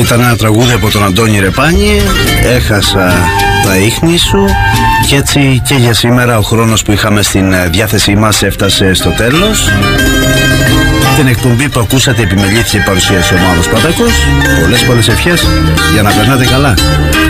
Ήταν ένα τραγούδι από τον Αντώνη Ρεπάνη, έχασα τα ίχνη σου. Και έτσι και για σήμερα ο χρόνος που είχαμε στην διάθεσή μας έφτασε στο τέλος. Την εκπομπή που ακούσατε επιμελήθηκε η παρουσίαση ο Μαύρος Πατάκος. Πολλές ευχές για να περνάτε καλά.